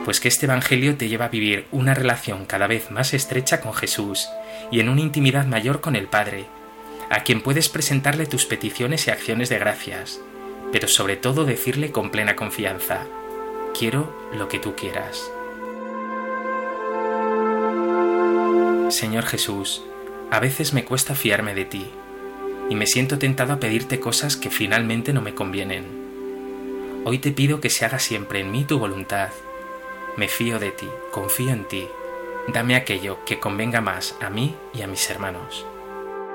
pues que este Evangelio te lleva a vivir una relación cada vez más estrecha con Jesús y en una intimidad mayor con el Padre, a quien puedes presentarle tus peticiones y acciones de gracias, pero sobre todo decirle con plena confianza: quiero lo que tú quieras. Señor Jesús, a veces me cuesta fiarme de ti y me siento tentado a pedirte cosas que finalmente no me convienen. Hoy te pido que se haga siempre en mí tu voluntad. Me fío de ti, confío en ti. Dame aquello que convenga más a mí y a mis hermanos.